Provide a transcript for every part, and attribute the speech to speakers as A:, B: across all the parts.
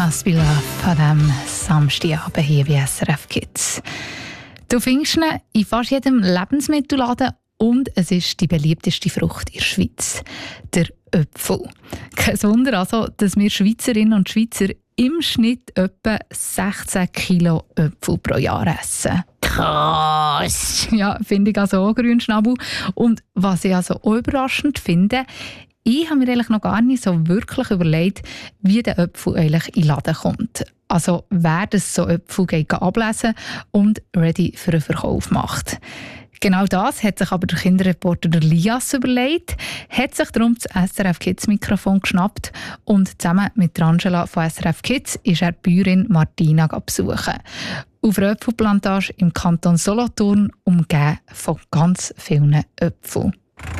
A: Must Be Love an diesem Samstagabend hier bei SRF Kids. Du findest ihn in fast jedem Lebensmittelladen und es ist die beliebteste Frucht in der Schweiz, der Apfel. Kein Wunder also, dass wir Schweizerinnen und Schweizer im Schnitt etwa 16 Kilo Äpfel pro Jahr essen. Krass! Ja, finde ich also auch, Grünschnabel. Und was ich also auch überraschend finde, ich habe mir eigentlich noch gar nicht so wirklich überlegt, wie der Apfel eigentlich in den Laden kommt. Also wer das so Äpfel geht ablesen und ready für den Verkauf macht. Genau das hat sich aber der Kinderreporter Lias überlegt, hat sich darum das SRF Kids Mikrofon geschnappt und zusammen mit Angela von SRF Kids ist er die Bäuerin Martina besuchen. Auf einer Äpfelplantage im Kanton Solothurn, umgeben von ganz vielen Äpfeln.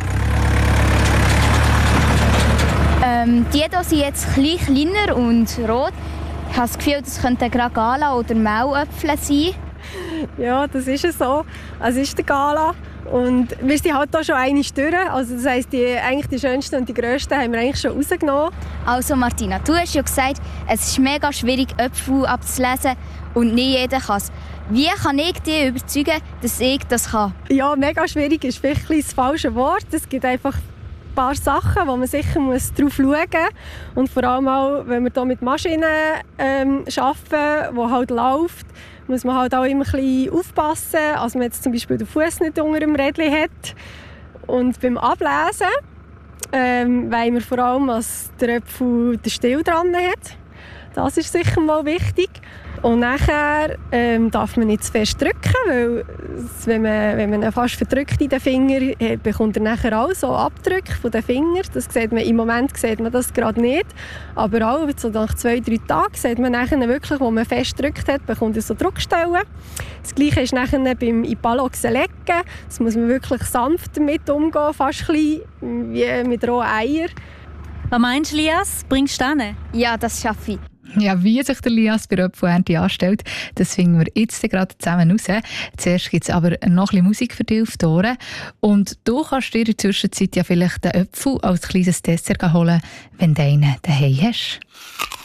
B: Die hier sind jetzt ein bisschen kleiner und rot. Ich habe das Gefühl, das könnten gerade Gala- oder Mauäpfel sein.
C: Ja, das ist es so. Es ist der Gala. Und wir sind halt hier schon einmal durch. Also das heisst, eigentlich die schönsten und die grössten haben wir eigentlich schon rausgenommen.
B: Also Martina, du hast ja gesagt, es ist mega schwierig, Äpfel abzulesen und nicht jeder kann es. Wie kann ich dich überzeugen, dass ich das kann?
C: Ja, mega schwierig ist vielleicht das falsche Wort. Es gibt einfach ein paar Sachen, wo man sicher drauf schauen muss. Und vor allem auch, wenn wir hier mit Maschinen arbeiten, die halt läuft, muss man halt auch immer ein bisschen aufpassen, dass man jetzt zum Beispiel den Fuß nicht unter dem Rädchen hat. Und beim Ablesen wollen wir vor allem, dass der Apfel den Stiel dran hat. Das ist sicher mal wichtig. Und nachher darf man nicht zu fest drücken, weil wenn man ihn fast verdrückt in den Finger, bekommt er nachher auch so Abdrücke von den Fingern. Das sieht man, im Moment sieht man das gerade nicht. Aber auch so nach 2-3 Tagen sieht man nachher wirklich, wo man fest gedrückt hat, bekommt er so Druckstellen. Das Gleiche ist nachher beim Ipaloxen lecken. Das muss man wirklich sanft damit umgehen, fast ein bisschen wie mit rohen Eiern.
D: Was meinst du, Lias? Bringst du das hin?
B: Ja, das schaffe ich.
A: Ja, wie sich der Lias bei der Apfelernte anstellt, das finden wir jetzt gerade zusammen raus. Zuerst gibt es aber noch ein bisschen Musik für dich auf die Ohren. Und du kannst dir in der Zwischenzeit ja vielleicht den Apfel als kleines Dessert holen, wenn du einen daheim hast.